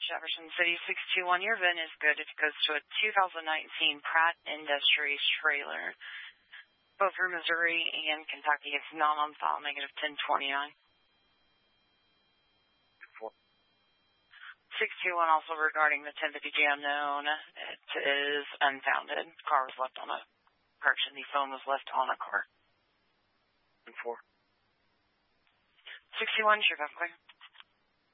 Jefferson City 621. Your VIN is good. It goes to a 2019 Pratt Industries trailer. Both for Missouri and Kentucky. It's not on file, negative 1029. 621 also regarding the 1050 unknown. It is unfounded. Car was left on a perch and the phone was left on a car. 4. 61, sure, clear.